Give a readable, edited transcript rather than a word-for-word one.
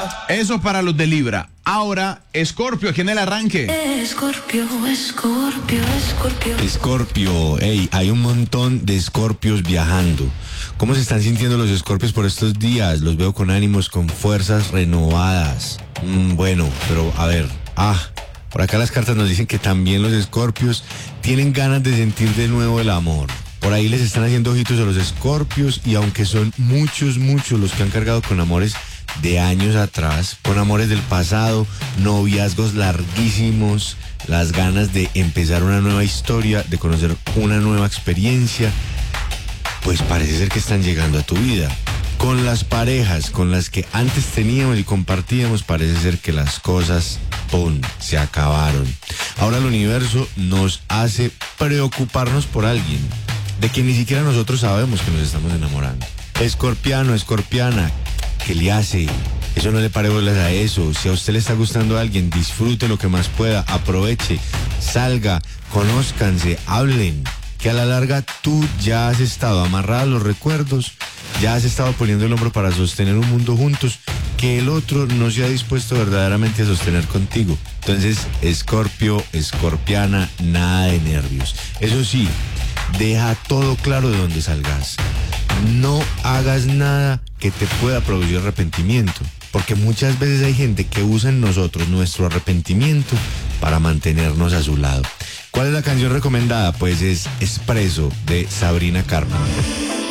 Eso para los de Libra. Ahora, Escorpio, aquí en el arranque. Escorpio, Escorpio, Escorpio. Escorpio, hey, hay un montón de escorpios viajando. ¿Cómo se están sintiendo los escorpios por estos días? Los veo con ánimos, con fuerzas renovadas. Bueno, pero a ver, por acá las cartas nos dicen que también los escorpios tienen ganas de sentir de nuevo el amor. Por ahí les están haciendo ojitos a los escorpios y aunque son muchos los que han cargado con amores de años atrás, con amores del pasado, noviazgos larguísimos, las ganas de empezar una nueva historia, de conocer una nueva experiencia, pues parece ser que están llegando a tu vida. Con las parejas con las que antes teníamos y compartíamos, parece ser que las cosas, ¡pum!, se acabaron. Ahora el universo nos hace preocuparnos por alguien de quien ni siquiera nosotros sabemos que nos estamos enamorando. Escorpiano, escorpiana, ¿qué le hace? Eso no le pare bolas a eso. Si a usted le está gustando a alguien, disfrute lo que más pueda, aproveche, salga, conózcanse, hablen. Que a la larga tú ya has estado amarrado a los recuerdos, ya has estado poniendo el hombro para sostener un mundo juntos que el otro no se ha dispuesto verdaderamente a sostener contigo. Entonces, Escorpio, escorpiana, nada de nervios. Eso sí, deja todo claro de dónde salgas. No hagas nada que te pueda producir arrepentimiento, porque muchas veces hay gente que usa en nosotros nuestro arrepentimiento para mantenernos a su lado. ¿Cuál es la canción recomendada? Pues es Espresso de Sabrina Carpenter.